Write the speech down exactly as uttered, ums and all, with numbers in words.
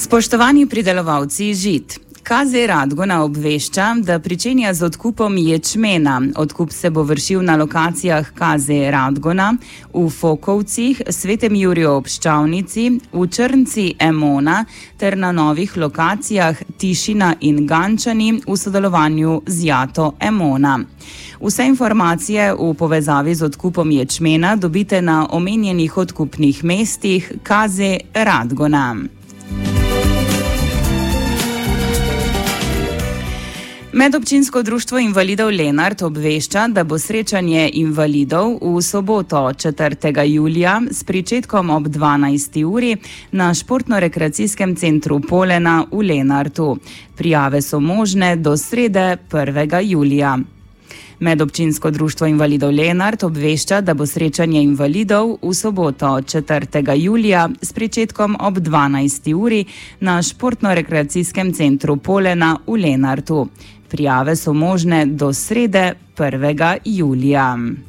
Spoštovani pridelovalci žit, K Z Radgona obvešča, da pričenja z odkupom ječmena. Odkup se bo vršil na lokacijah K Z Radgona, v Fokovcih, Svetem Juriju ob Ščavnici, v Črnci Emona ter na novih lokacijah Tišina in Gančani v sodelovanju z Jato Emona. Vse informacije v povezavi z odkupom ječmena dobite na omenjenih odkupnih mestih K Z Radgona. Medobčinsko društvo invalidov Lenart obvešča, da bo srečanje invalidov v soboto četrtega julija s pričetkom ob dvanajsti uri na športno-rekreacijskem centru Polena v Lenartu. Prijave so možne do srede prvega julija. Medobčinsko društvo invalidov Lenart obvešča, da bo srečanje invalidov v soboto četrtega julija s pričetkom ob dvanajsti uri na športno-rekreacijskem centru Polena v Lenartu. Prijave so možne do srede prvega julija.